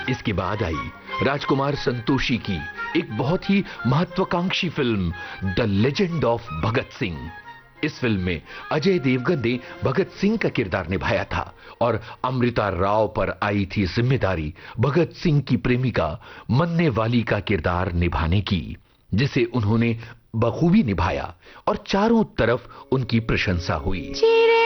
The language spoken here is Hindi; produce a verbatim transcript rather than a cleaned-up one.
इसके बाद आई राजकुमार संतोषी की एक बहुत ही महत्वाकांक्षी film the legend of Bhagat Singh. इस फिल्म में अजय देवगन ने भगत सिंह का किरदार निभाया था और अमृता राव पर आई थी जिम्मेदारी भगत सिंह की प्रेमिका मन्ने वाली का किरदार निभाने की, जिसे उन्होंने बखूबी निभाया और चारों तरफ उनकी प्रशंसा हुई।